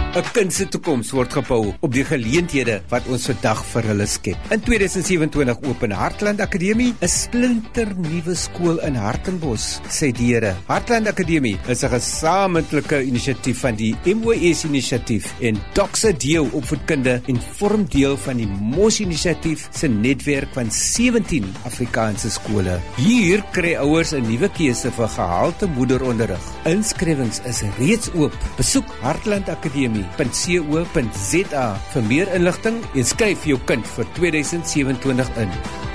'n kind se toekoms word gebou op die geleenthede wat ons vandag vir hulle skep. In 2027 open Hartland Akademie, 'n splinternuwe skool in Hartenbos, sê die Here. Hartland Akademie is 'n gesamentlike inisiatief van die MOS-inisiatief en Doxa Deo Opvoedkunde en vorm deel van die MOS-inisiatief se netwerk van 17 Afrikaanse skole. Hier kry ouers 'n nuwe keuse vir gehalte moederonderrig. Inskrywings is reeds oop. Besoek hartlandakademie.co.za vir meer inligting en skryf jou kind vir 2027 in.